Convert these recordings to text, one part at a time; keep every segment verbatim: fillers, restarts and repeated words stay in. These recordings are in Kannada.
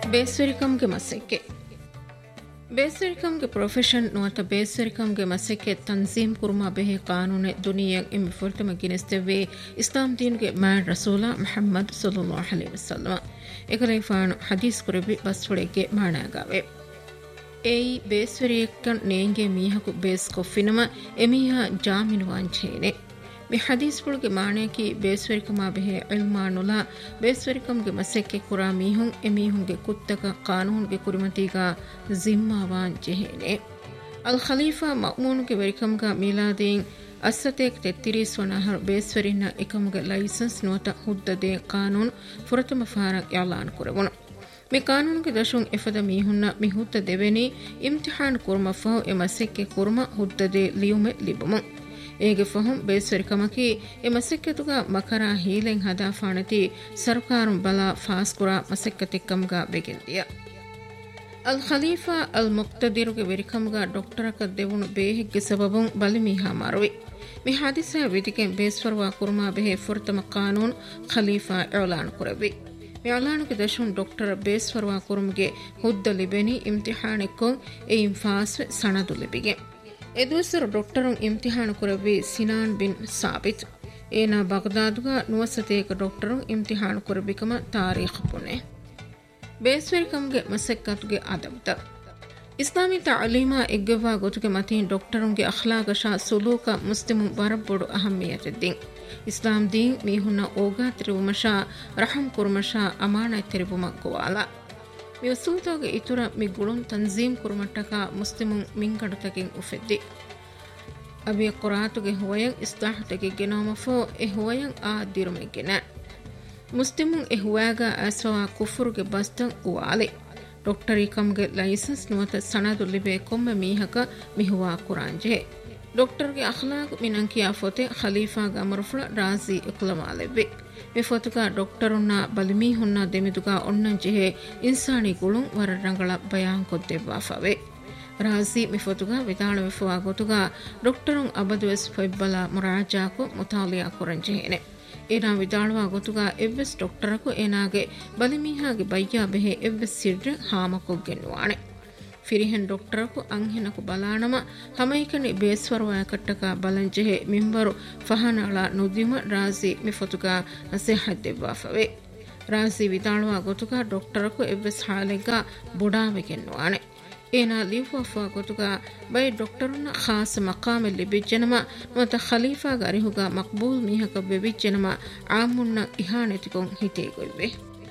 ಬೇಸರಿಕಂಗೆ ಮಸಕ್ಕೆ ಬೇಸರಿಕಂಗೆ ಪ್ರೊಫೆಷನ್ ನುವತ ಬೇಸರಿಕಂಗೆ ಮಸಕ್ಕೆ ತಂಜೀಮ್ ಕುರ್ಮಾ ಬೆಹೆ ಕಾನೂನೆ ದುನಿಯಾ ಎಮ್ಮೆ ಫುರ್ತಮ ಗಿನೆಸ್ತೆವೆ ಇಸ್ಲಾಂ ದೀನ್ಗೆ ಮಾಡ್ ರಸೂಲ ಮುಹಮ್ಮದ್ ಸಲ್ಲಲ್ಲಾಹು ಅಲೈಹಿ ವಸಲ್ಲಂ ಏಕಲೈಫಾನ್ ಹದೀಸ್ ಕುರಬಿ ಬಸ್ವಳೆಗೆ ಮಾಣಾಗಾವೆ ಏಯಿ ಬೇಸರಿಯಕ್ಕನ್ ನೇಂಗೆ ಮೀಹಕು ಬೇಸ್ ಕೊಫಿನಮ ಎಮೀಹಾ ಜಾಮಿನು ವಾಂಚೇನೆ ಮಿ ಹದೀಸ್ ಪುಳ್ಗೆ ಮಾಣೆಕಿ ಬೇಸ್ವರಿಕಮಾ ಬೆಹೆ ಇಲ್ಮಾ ನುಲಾ ಬೇಸ್ವರಿಕಂಗೆ ಮಸೆಕ್ಕೆ ಕುರಾ ಮೀಹುಂ ಎಮೀಹುಂಗೆ ಕುತ್ತಕ ಕಾನೂನ್ಗೆ ಕುರಿಮತಿಗ ಜಿಮ್ಮಾವಾನ್ ಜೆಹೇನೆ ಅಲ್ ಖಲೀಫಾ ಮಅಮೂನ್ಗೆ ವೆರಿಕಂಗ ಮೀಲಾದೀನ್ ಅಸ್ಸತೇಕ್ ತೆತ್ತಿರೀಸ್ ವನಹರ್ ಬೇಸ್ವರಿನ ಇಕಮುಗೆ ಲೈಸೆನ್ಸ್ ನುವತ ಹುದ್ದದೆ ಕಾನೂನ್ ಫುರತಮ ಫಾರಕ್ ಯಾಲಾನ್ ಕುರವನು ಮಿ ಕಾನೂನ್ಗೆ ದಶುಂ ಎಫದ ಮೀಹುನ್ನ ಮಿ ಹುದ್ದ ದೆವೆನಿ ಇಮ್ತಿಹಾನ್ ಕುರ್ಮ ಫಹು ಎ ಮಸೆಕ್ಕೆ ಕುರ್ಮ ಹುದ್ದದೆ ಲಿಯುಮೆ ಲಿಬಮು ಏಗೆ ಫಹುಂ ಬೇಸರಿಕಮಕಿ ಎ ಮಸೆಕ್ಕೆತುಗ ಮಕರಾ ಹೀಲೆಂ ಹದಾ ಫಾಣತಿ ಸರ್ಕಾರುಂ ಬಲಾ ಫಾಸ್ಕುರಾ ಮಸೆಕ್ಕತಿಕ್ಕಂಗ ಬೆಗೆಂದಿಯ ಅಲ್ ಖಲೀಫಾ ಅಲ್ ಮುಕ್ತದಿರುಗೆ ವೆರಿಕಂಗ ಡಾಕ್ಟರಕ ದೆವುಣು ಬೇಹಿಗ್ಗೆ ಸಬಬುಂ ಬಲಿ ಮೀಹಾ ಮಾರುವಿ ಮಿ ಹಾದಿಸ ವಿದಿಗೆ ಬೇಸ್ವರ್ವಾ ಕುರ್ಮಾ ಬೆಹೆ ಫುರ್ತಮ ಕಾನೂನ್ Khalifa Elon ಕುರವಿ ಮಿಲಾನುಗೆ ದಶುನ್ doctor ಬೇಸ್ವರ್ವಾ ಕುರುಮ್ಗೆ ಹುದ್ದ ಲಿಬೆನಿ ಇಮ್ತಿಹಾನೆಕ್ಕೊಂ ಎಯಿಂ ಫಾಸ್ವೆ ಸಣದು ಲಿಬಿಗೆ ಎದುಸರು ಡಾಕ್ಟರುಂ ಇಮ್ತಿಹಾನ ಕುರವಿ Sinan bin ಸಾಬಿತ್ ಏನಾ ಬಗ್ದಾದುಗ ನುವಸತೇಕ ಡಾಕ್ಟರುಂ ಇಮ್ತಿಹಾನ ಕುರಬಿಕಮ ತಾರೀಖ್ ಪುಣೆ ಬೇಸ್ವರಿಕಂಗೆ ಮಸೆಕ್ಕತುಗೆ ಅದಬ್ದ ಇಸ್ಲಾಮಿ ತಾಲೀಮಾ ಎಗ್ಗೆವಾ ಗೊತುಗೆ Mateen ಡಾಕ್ಟರುಂಗೆ ಅಖ್ಲಾಗಶಾ ಸುಲೂಕ Muslim ಬರಬ್ಬೊಡು ಅಹಮ್ಮಿಯತೆದ್ದಿಂ Islam Deen ಮೀಹುನ್ನ ಓಗಾ ತಿರುವುಮಶಾ ರಹಂ ಕುರುಮಶಾ ಅಮಾನ ತಿರುವುಮ ಗೋವಾಲ me ವಸೂತೋಗೆ ಇತುರ me ಗುಳುನ್ Tanjim ಕುರುಮಟ್ಟಕ ಮುಸ್ಲಿಮುನ್ ಮಿಂಗಡುತಗಿನ್ ಉಫೆದ್ದಿ ಅಬಿಯ ಕುರಾತುಗೆ ಹುವಯಂ ಇಸ್ಲಾಹತಗೆ ಗೆನೋಮಫೋ A ಹುವಯಂ ಆ ದಿರುಮೆಗೆನ ಮುಸ್ಲಿಮುನ್ ಎ ಹುವಾಗ ಅಸವಾ ಕುಫುರುಗೆ ಬಸ್ತಂ ಉವಾಲೆ ಡಾಕ್ಟರಿಕಂಗೆ ಲೈಸೆನ್ಸ್ ನುವತ ಸಣದು ಲಿಬೆ ಕೊಮ್ಮೆ ಮೀಹಕ ಮಿಹುವಾ ಕುರಾಂಜೆ ಡಾಕ್ಟರ್ಗೆ ಅಖ್ಲಾಗ್ ಮಿನಂಕಿಯಾ ಫೊತೆ ಖಲೀಫಾಗ ಅಮರುಫುಳ ರಾಜಿ ಇಕ್ಲಮಾಲೆವ್ವೆ ಮಿ ಫೊತುಗ ಡಾಕ್ಟರುನ್ನ ಬಲಿಮೀ ಹುನ್ನ ದೆಮಿದುಗ ಒಣ್ಣಂಜೆಹೆ ಇನ್ಸಾನಿ ಗುಳುಂ ವರರಂಗಳ ಬಯಾನ್ ಕೊದ್ದೆವ್ವಾಫವೆ ರಾಜಿ ಮಿ ಫೊತುಗ ವಿದಾಳ ವಿಫುವಾ ಗೊತುಗ ಡಾಕ್ಟರುಂ ಅಬದುವೆಸ್ ಫೊಯ್ಬಲ ಮುರಾಜಾಕು ಮುತಾಲಿಯಾ ಕುರಂಜೆಹೆನೆ ಏನಾ ವಿದಾಳವಾ ಗೊತುಗ ಎವ್ವೆಸ್ ಡಾಕ್ಟರಕು ಏನಾಗೆ ಬಲಿಮೀಹಾಗೆ ಬಯ್ಯಾ ಬೆಹೆ ಎವ್ವೆಸ್ ಸಿಡ್ರೆ ಹಾಮಕೊಗ್ಗೆನ್ನುವಾಣೆ ಫಿರಿಹೆನ್ ಡಾಕ್ಟರಕು ಅಂಹೆನಕು ಬಲಾಣಮ ಹಮೈಕನಿ ಬೇಸ್ವರವಾಯ ಕಟ್ಟಕ ಬಲಂಜೆಹೆ ಮಿಂಬರು ಫಹನಾಳ ನುದಿಮ ರಾಜಿ ಮಿಫತುಗ ನಸೆಹದ್ದೆವ್ವಾಫವೆ ರಾಜಿ ವಿದಾಳವಾ ಗೊತುಗ ಡಾಕ್ಟರಕು ಎವ್ವೆಸ್ ಹಾಲೆಗ ಬುಡಾವೆಗೆನ್ನುವಾಣೆ ಏನಾ ಲಿವ್ವಾಫಾ ಗೊತುಗ ಬೈ ಡಾಕ್ಟರುನ್ನ ಖಾಸ ಮಕಾಮೆಲ್ಲಿ ಬಿಜ್ಜನಮ ಮತ ಖಲೀಫಾಗ ಅರಿಹುಗ ಮಕ್ಬೂಲ್ ಮೀಹಕ ಬೆವಿಜ್ಜನಮ ಆಮುನ್ನ ಇಹಾನೆತಿಕೊಂ ಹಿತೇಗೊಯ್ವೆ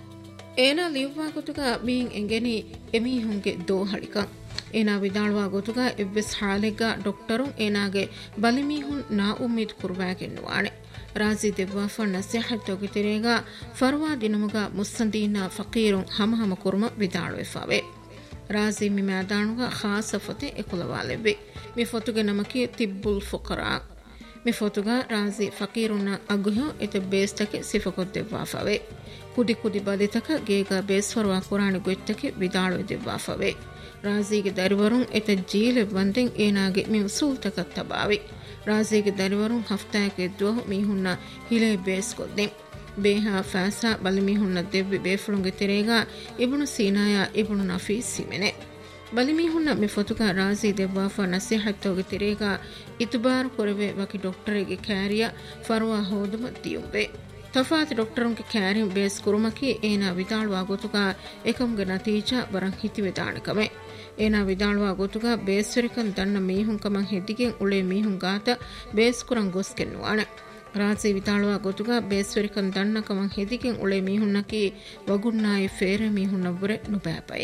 ಏನಾ ಲಿವ್ವಾ ಗೊತುಗ ಮೀನ್ ಎಂಗೆನಿ ಎಮೀಹುಂಗೆ ದೋಹಳಿಕಂ ಏನಾ ವಿದಾಳವಾ ಗೊತುಗ ಎವ್ವೆಸ್ ಹಾಲೆಗ ಡಾಕ್ಟರುಂ ಏನಾಗೆ ಬಲಿಮೀಹುನ್ ನಾ ಉಮ್ಮೀದ್ ಕುರ್ವಾಗೆನ್ನುವಾಣೆ ರಾಜಿ ದೆವ್ವಾಫ ನಸೆಹತ್ತೊಗೆ ತಿರೇಗ ಫರ್ವಾ ದಿನಮುಗ ಮುಸ್ಸಂದೀನ ಫಕೀರುಂ ಹಮ ಹಮ ಕುರ್ಮ ವಿದಾಳುವೆಫಾವೆ ರಾಜಿ ಮಿ ಮ್ಯಾದಾಣುಗ ಖಾಸ ಫತೆ ಎಕುಲವಾಲೆವ್ವೆ ಮಿ ಫೊತುಗೆ ನಮಕಿ ತಿಬ್ಬುಲ್ ಫುಕರಾ ಮಿ ಫೊತುಗ ರಾಜಿ ಫಕೀರುನ್ನ ಅಗುಹೊ ಎತೆ ಬೇಸ್ತಕೆ ಸಿಫಕೊದ್ದೆವ್ವಾಫವೆ ಕುದಿ ಕುದಿ ಬದಿತಕ ಗೇಗ ಬೇಸ್ವರ್ವಾ ಕುರಾಣಿ ಗೊತ್ತಕ್ಕೆ ವಿದಾಳು ದೆವ್ವಾಫವೆ ರಾಜಿಗೆ ದರಿವರುಂ ಎತೆ ಜೀಲೆ ಬಂದೆಂ ಏನಾಗೆ ಮಿ ಉಸೂಲ್ತಕ ತಬಾವಿ ರಾಜಿಗೆ ದರಿವರುಂ ಹಫ್ತಾಯಕ್ಕೆ ದ್ವಹು ಮೀಹುನ್ನ ಹಿಲೆ ಬೇಸ್ ಕೊದ್ದೆಂ ಬೇಹಾ ಫಾಸಾ ಬಲಿಮೀಹುನ್ನ ದೆವ್ವಿ ಬೇಫುಳುಂಗೆ ತೆರೇಗ ಇಬುಣು ಸೀನಾಯ ಇಬುಣು ನಫೀಸ್ ಸಿಮೆನೆ ಬಲಿಮೀಹುನ್ನ ಮಿ ಫೊತುಗ ರಾಜಿ ದೆವ್ವಾಫ ನಸೆಹತ್ತೋಗೆ ತೆರೇಗ ಇತುಬಾರು ಕೊರವೆ ವಕಿ ಡಾಕ್ಟರಿಗೆ ಕ್ಯಾರಿಯ ಫರ್ವಾ ಹೋದುಮ ದಿಯುಂಬೆ ತಫಾತ್ ಡಾಕ್ಟರುಂಗೆ ಕ್ಯಾರಿಂ ಬೇಸ್ ಕುರುಮಕಿ ಏನಾ ವಿದಾಳವಾ ಗೊತುಗ ಏಕಂಗೆ ನತೀಜಾ ಬರಂ ಹಿತಿವೆದಾಣಕಮೆ ಏನಾ ವಿದಾಳವಾ ಗೊತುಗ ಬೇಸ್ವರಿಕನ್ ದನ್ನ ಮೀಹುಂ ಕಮಂ ಹೆದಿಗೆಂ ಉಳೆ ಮೀಹುಂ ಗಾತ ಬೇಸ್ ಕುರಂ ಗೊಸ್ಕೆನ್ನುವಾಣೆ ರಾಜಿ ವಿದಾಳವಾ ಗೊತುಗ ಬೇಸ್ವರಿಕನ್ ದನ್ನ ಕಮಂ ಹೆದಿಗೆಂ ಉಳೆ ಮೀಹುನ್ನಕಿ ವಗುನ್ನಾಯಿ ಫೇರೆ ಮೀಹುನ್ನವ್ವರೆ ನುಬಾಪೈ